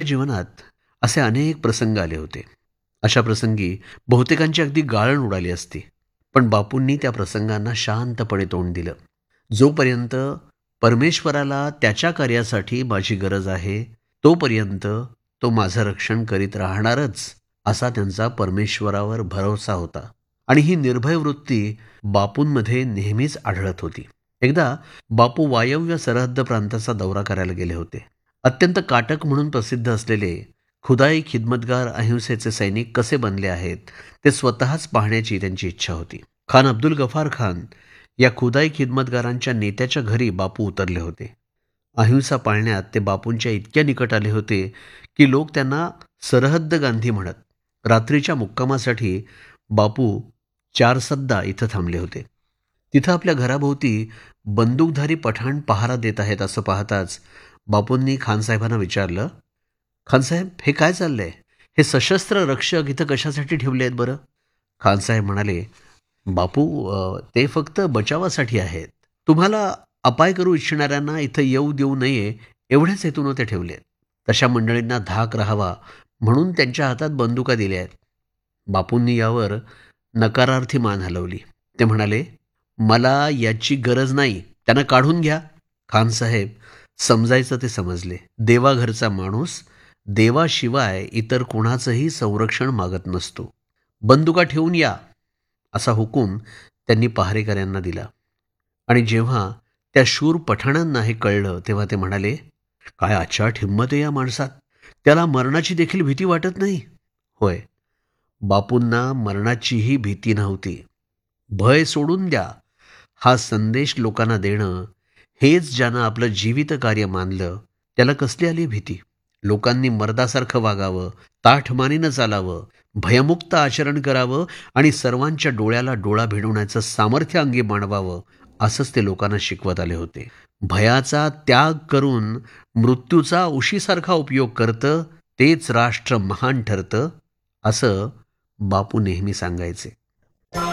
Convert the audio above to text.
जीवनात असे अनेक प्रसंग आले होते. अशा प्रसंगी बहुतेकांची अगदी गाळण उडाली असती. पण बापूंनी त्या प्रसंगांना शांतपणे तोंड दिलं. जोपर्यंत परमेश्वराला त्याच्या कार्यासाठी माझी गरज आहे, तोपर्यंत तो माझं रक्षण करीत राहणारच, असा त्यांचा परमेश्वरावर भरोसा होता. आणि ही निर्भय वृत्ती बापूंमध्ये नेहमीच आढळत होती. एकदा बापू वायव्य सरहद्द प्रांताचा दौरा करायला गेले होते. अत्यंत काटक म्हणून प्रसिद्ध असलेले खुदाई खिदमतगार अहिंसेचे सैनिक कसे बनले आहेत ते स्वतःच पाहण्याची त्यांची इच्छा होती. खान अब्दुल गफार खान या खुदाई खिदमतगारांच्या नेत्याच्या घरी बापू उतरले होते. अहिंसा पाळण्यात ते बापूंच्या इतक्या निकट आले होते की लोक त्यांना सरहद्द गांधी म्हणत. रात्रीच्या मुक्कामासाठी बापू चारसद्दा इथं थांबले होते. तिथं आपल्या घराभोवती बंदूकधारी पठाण पहारा देत आहेत असं पाहताच बापूंनी खानसाहेबांना विचारलं, खानसाहेब, हे काय चाललंय? हे सशस्त्र रक्षक इथं कशासाठी ठेवले आहेत बरं? खानसाहेब म्हणाले, बापू, ते फक्त बचावासाठी आहेत. तुम्हाला अपाय करू इच्छिणाऱ्यांना इथं येऊ देऊ नये एवढ्याच हेतून ते ठेवले. तशा मंडळींना धाक राहावा म्हणून त्यांच्या हातात बंदुका दिल्या आहेत. बापूंनी यावर नकारार्थी मान हलवली. ते म्हणाले, मला याची गरज नाही, त्यांना काढून घ्या. खानसाहेब समजायचं ते समजले. देवाघरचा माणूस देवाशिवाय इतर कोणाचंही संरक्षण मागत नसतो. बंदुका ठेवून या, असा हुकूम त्यांनी पहारेकऱ्यांना दिला. आणि जेव्हा त्या शूर पठाणांना हे कळलं तेव्हा ते म्हणाले, काय अचाट हिंमत आहे या माणसात, त्याला मरणाची देखील भीती वाटत नाही. होय, बापूंना मरणाचीही भीती नव्हती. भय सोडून द्या हा संदेश लोकांना देणं, हेच ज्यानं आपलं जीवित कार्य मानलं त्याला कसली आली भीती. लोकांनी मर्दासारखं वागावं, ताठमानेनं चालावं, भयमुक्त आचरण करावं आणि सर्वांच्या डोळ्याला डोळा भिडवण्याचं सामर्थ्य अंगी बाणवावं, असंच ते लोकांना शिकवत आले होते. भयाचा त्याग करून मृत्यूचा उशीसारखा उपयोग करतं तेच राष्ट्र महान ठरतं, असं बापू नेहमी सांगायचे.